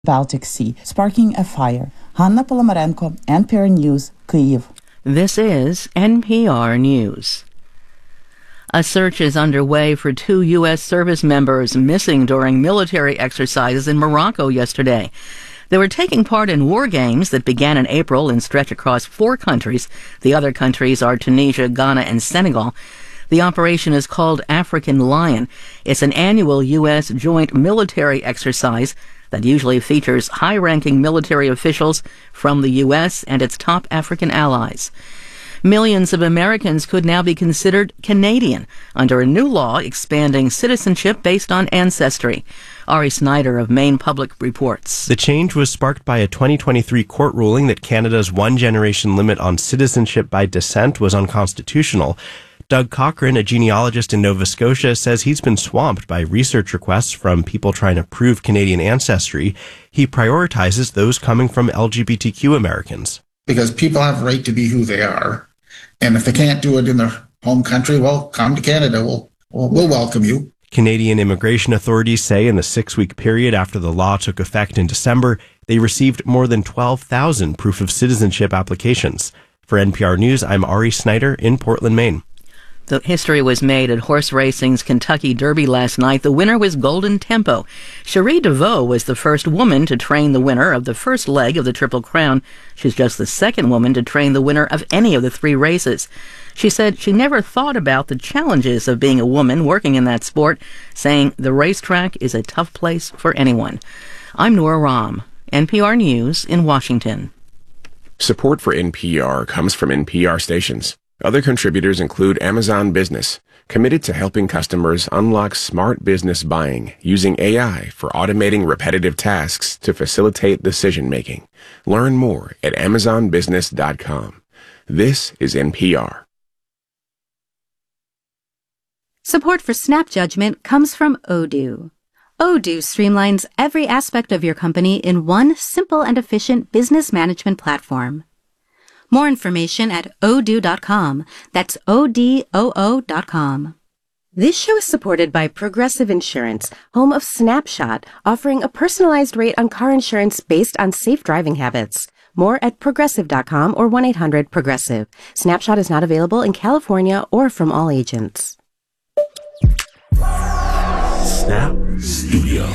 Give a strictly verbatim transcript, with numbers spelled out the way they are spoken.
Baltic Sea, sparking a fire. Hanna Polomarenko, N P R News, Kyiv. This is N P R News. A search is underway for two U S service members missing during military exercises in Morocco yesterday. They were taking part in war games that began in April and stretch across four countries. The other countries are Tunisia, Ghana, and Senegal. The operation is called African Lion. It's an annual U S joint military exercise that usually features high-ranking military officials from the U S and its top African allies. Millions of Americans could now be considered Canadian under a new law expanding citizenship based on ancestry. Ari Snyder of Maine Public reports. The change was sparked by a twenty twenty-three court ruling that Canada's one-generation limit on citizenship by descent was unconstitutional. Doug Cochran, a genealogist in Nova Scotia, says he's been swamped by research requests from people trying to prove Canadian ancestry. He prioritizes those coming from L G B T Q Americans. Because people have a right to be who they are. And if they can't do it in their home country, well, come to Canada. We'll, we'll, we'll welcome you. Canadian immigration authorities say in the six-week period after the law took effect in December, they received more than twelve thousand proof of citizenship applications. For N P R News, I'm Ari Snyder in Portland, Maine. The history was made at horse racing's Kentucky Derby last night. The winner was Golden Tempo. Cherie DeVoe was the first woman to train the winner of the first leg of the Triple Crown. She's just the second woman to train the winner of any of the three races. She said she never thought about the challenges of being a woman working in that sport, saying the racetrack is a tough place for anyone. I'm Nora Rahm, N P R News in Washington. Support for N P R comes from N P R stations. Other contributors include Amazon Business, committed to helping customers unlock smart business buying using A I for automating repetitive tasks to facilitate decision-making. Learn more at amazon business dot com. This is N P R. Support for Snap Judgment comes from Odoo. Odoo streamlines every aspect of your company in one simple and efficient business management platform. More information at odoo dot com. That's O D O O dot com. This show is supported by Progressive Insurance, home of Snapshot, offering a personalized rate on car insurance based on safe driving habits. More at progressive dot com or one eight hundred progressive. Snapshot is not available in California or from all agents. Snap Studio.